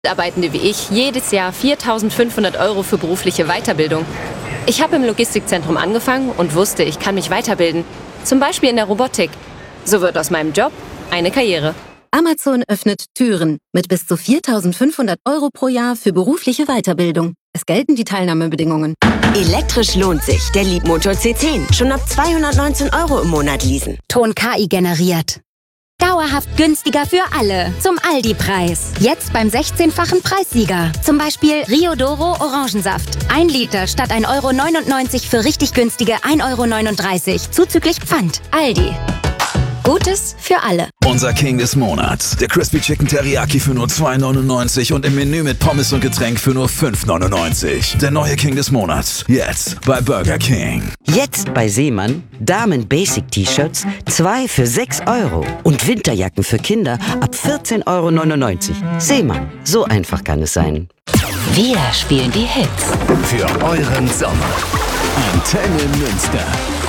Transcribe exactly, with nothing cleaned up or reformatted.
Mitarbeitende wie ich jedes Jahr viertausendfünfhundert Euro für berufliche Weiterbildung. Ich habe im Logistikzentrum angefangen und wusste, ich kann mich weiterbilden. Zum Beispiel in der Robotik. So wird aus meinem Job eine Karriere. Amazon öffnet Türen mit bis zu viertausendfünfhundert Euro pro Jahr für berufliche Weiterbildung. Es gelten die Teilnahmebedingungen. Elektrisch lohnt sich. Der Leapmotor C zehn. Schon ab zweihundertneunzehn Euro im Monat leasen. Ton K I generiert. Dauerhaft günstiger für alle. Zum Aldi-Preis. Jetzt beim sechzehnfachen Preissieger. Zum Beispiel Rio Doro Orangensaft. Ein Liter statt ein Euro neunundneunzig für richtig günstige ein Euro neununddreißig. Zuzüglich Pfand. Aldi. Gutes für alle. Unser King des Monats. Der Crispy Chicken Teriyaki für nur zwei neunundneunzig und im Menü mit Pommes und Getränk für nur fünf neunundneunzig. Der neue King des Monats. Jetzt bei Burger King. Jetzt bei Seemann. Damen Basic T-Shirts. Zwei für sechs Euro. Und Winterjacken für Kinder ab vierzehn Euro neunundneunzig. Seemann. So einfach kann es sein. Wir spielen die Hits. Für euren Sommer. Antenne Münster.